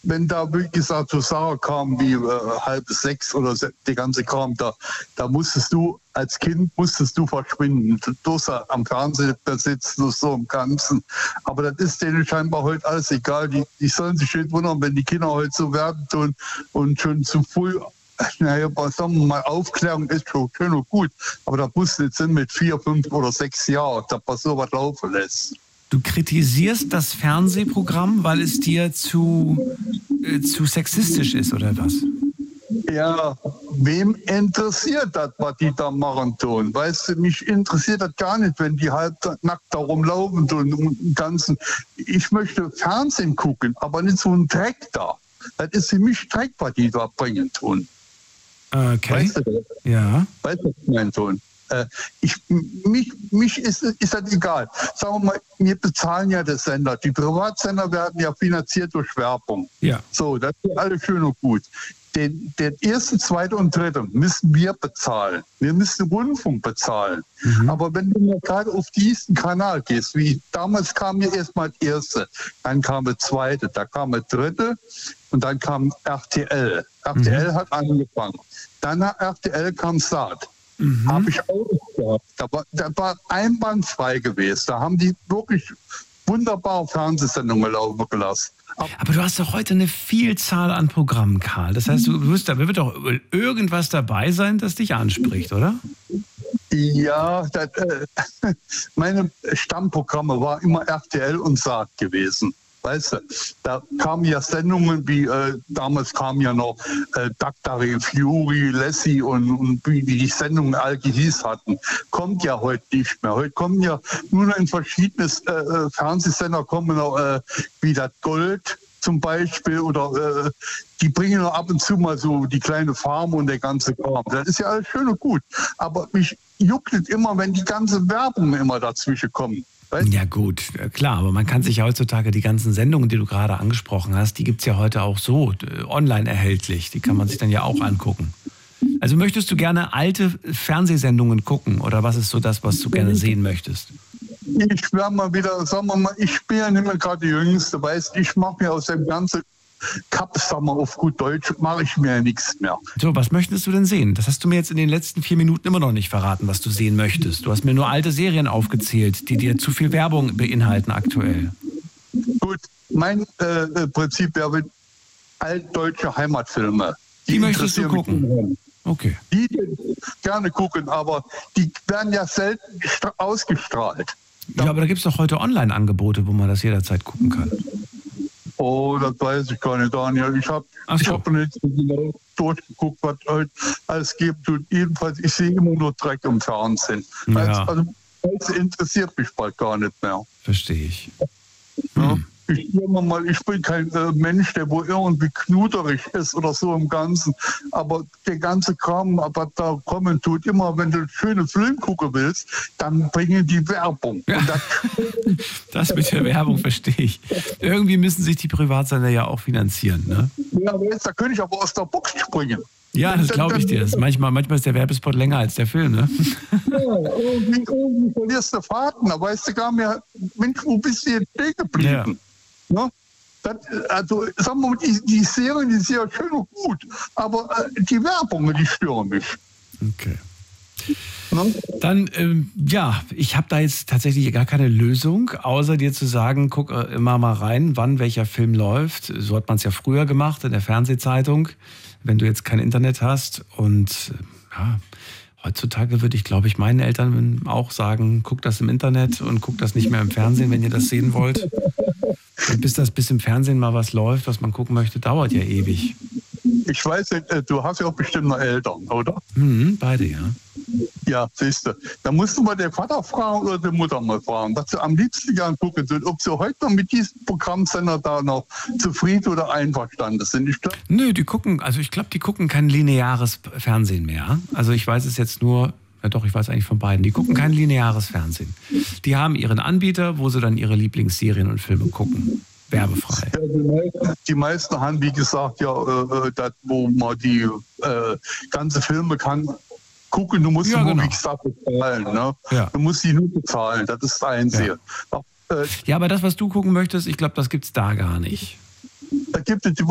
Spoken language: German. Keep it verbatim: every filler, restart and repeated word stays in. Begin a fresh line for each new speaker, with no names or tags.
wenn da, wie gesagt, so Sachen kamen wie äh, halb sechs oder se- die ganze Kram, da, da musstest du, als Kind musstest du verschwinden. Du durfst am Fernsehen sitzen und so im Ganzen. Aber das ist denen scheinbar heute alles egal. Die, die sollen sich nicht wundern, wenn die Kinder heute so werden tun und schon zu früh, naja, sagen wir mal, Aufklärung ist schon schön und gut. Aber da muss nicht sein mit vier, fünf oder sechs Jahren, da man so was laufen lässt.
Du kritisierst das Fernsehprogramm, weil es dir zu, äh, zu sexistisch ist, oder was?
Ja, wem interessiert das, was die da machen tun? Weißt du, mich interessiert das gar nicht, wenn die halb nackt da rumlaufen und im Ganzen. Ich möchte Fernsehen gucken, aber nicht so ein Dreck da. Das ist für mich Dreck, was die da bringen tun.
Okay.
Weißt du das?
Ja.
Weißt du, was ich meine, tun? Äh, ich, mich mich ist, ist das egal. Sagen wir mal, wir bezahlen ja das Sender. Die Privatsender werden ja finanziert durch Werbung.
Ja.
So, das ist alles schön und gut. Den, den ersten, zweiten und dritten müssen wir bezahlen. Wir müssen Rundfunk bezahlen. Mhm. Aber wenn du mal gerade auf diesen Kanal gehst, wie damals kam ja erstmal das erste, dann kam der zweite, da kam der dritte und dann kam R T L. R T L mhm. hat angefangen. Dann nach R T L kam Saat. Mhm. Habe ich auch gehabt. Da war, da war einwandfrei gewesen. Da haben die wirklich wunderbare Fernsehsendungen laufen gelassen.
Aber du hast doch heute eine Vielzahl an Programmen, Karl. Das heißt, du wirst, da wird doch irgendwas dabei sein, das dich anspricht, oder?
Ja, das, äh, meine Stammprogramme waren immer R T L und Saat gewesen. Weißt du, da kamen ja Sendungen wie, äh, damals kam ja noch äh, Daktari, Fury, Lassie und, und wie die Sendungen all gehieß hatten. Kommt ja heute nicht mehr. Heute kommen ja nur noch in verschiedene äh, Fernsehsender, kommen noch äh, wie das Gold zum Beispiel oder äh, die bringen noch ab und zu mal so die kleine Farm und der ganze Kram. Das ist ja alles schön und gut. Aber mich juckt es immer, wenn die ganze Werbung immer dazwischen kommt.
Ja gut, klar, aber man kann sich ja heutzutage die ganzen Sendungen, die du gerade angesprochen hast, die gibt es ja heute auch so äh, online erhältlich. Die kann man sich dann ja auch angucken. Also möchtest du gerne alte Fernsehsendungen gucken oder was ist so das, was du gerne sehen möchtest?
Ich werde mal wieder, sagen wir mal, ich bin ja nicht mehr gerade die Jüngste, weißt ich mache mir aus dem ganzen Cup, sagen wir auf gut Deutsch, mache ich mir ja nichts mehr.
So, was möchtest du denn sehen? Das hast du mir jetzt in den letzten vier Minuten immer noch nicht verraten, was du sehen möchtest. Du hast mir nur alte Serien aufgezählt, die dir zu viel Werbung beinhalten aktuell.
Gut, mein äh, Prinzip wäre altdeutsche Heimatfilme.
Die, die möchtest du gucken? Okay.
Die gerne gucken, aber die werden ja selten ausgestrahlt.
Ja, aber da gibt es doch heute Online-Angebote, wo man das jederzeit gucken kann.
Oh, das weiß ich gar nicht, Daniel. Ich habe
so.
ich hab nicht genau durchgeguckt, was heute alles gibt. Und jedenfalls, ich sehe immer nur Dreck im Fernsehen.
Ja.
Also, das interessiert mich bald gar nicht mehr.
Verstehe ich.
Ja.
Hm.
Ich, mal, ich bin kein äh, Mensch, der wo irgendwie knuderig ist oder so im Ganzen. Aber der ganze Kram, was da kommen tut, immer wenn du einen schönen Film gucken willst, dann bringen die Werbung.
Ja.
Und das,
das mit der Werbung verstehe ich. Irgendwie müssen sich die Privatsender ja auch finanzieren, ne?
Ja, aber jetzt, da könnte ich aber aus der Box springen.
Ja, das glaube ich dir. Das ist manchmal, manchmal ist der Werbespot länger als der Film, ne?
Ja, irgendwie, irgendwie verlierst du Fahrten. Da weißt du gar mehr, Mensch, wo bist du jetzt stehen geblieben? Ja. Ja, das, also, sagen wir mal, die, die Serien, die sind ja schön und gut, aber äh, die Werbung, die stören mich.
Okay. Ja? Dann, ähm, ja, ich habe da jetzt tatsächlich gar keine Lösung, außer dir zu sagen, guck äh, immer mal rein, wann welcher Film läuft. So hat man es ja früher gemacht in der Fernsehzeitung, wenn du jetzt kein Internet hast. Und äh, ja, heutzutage würde ich, glaube ich, meinen Eltern auch sagen, guck das im Internet und guck das nicht mehr im Fernsehen, wenn ihr das sehen wollt. Und bis das bis im Fernsehen mal was läuft, was man gucken möchte, dauert ja ewig.
Ich weiß nicht, du hast ja auch bestimmt noch Eltern, oder?
Mhm, beide, ja.
Ja, siehst du. Da musst du mal den Vater fragen oder die Mutter mal fragen, was sie am liebsten gern gucken sind, ob sie heute noch mit diesem Programmsender da noch zufrieden oder einverstanden sind. Ich glaub,
Nö, die gucken, also ich glaube, die gucken kein lineares Fernsehen mehr. Also ich weiß es jetzt nur, ja doch, ich weiß eigentlich von beiden, die gucken kein lineares Fernsehen. Die haben ihren Anbieter, wo sie dann ihre Lieblingsserien und Filme gucken. Werbefrei.
Ja, die, meisten, die meisten haben, wie gesagt, ja, äh, das, wo man die äh, ganze Filme kann gucken, du musst
ja,
nur,
genau.
wie gesagt, bezahlen. Ne?
Ja.
Du musst die nur bezahlen, das ist das Einzige.
Ja.
Ach, äh,
ja, aber das, was du gucken möchtest, ich glaube, das gibt es da gar nicht.
Da gibt es